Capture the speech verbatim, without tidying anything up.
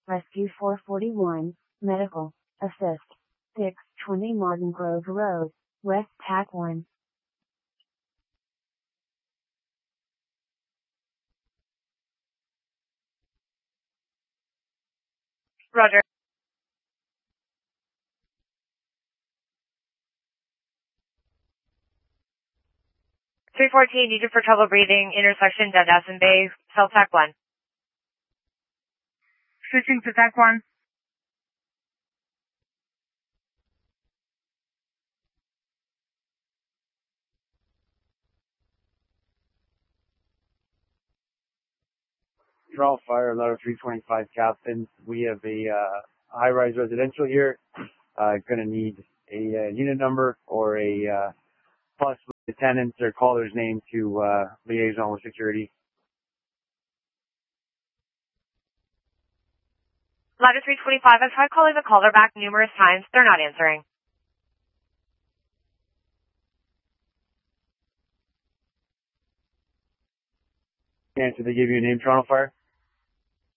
Rescue four forty-one, Medical, Assist, six twenty Martin Grove Road, West T A C one. Roger. three fourteen, needed for trouble breathing, intersection Dundassen Bay, South T A C one. Switching to T A C one. Toronto Fire, letter three twenty-five Captain. We have a uh, high-rise residential here. Uh, gonna need a uh, unit number or a uh, possibly the tenant's or caller's name to uh, liaison with security. Ladder three twenty-five, I've tried calling the caller back numerous times. They're not answering. Answer, they give you a name, Toronto Fire?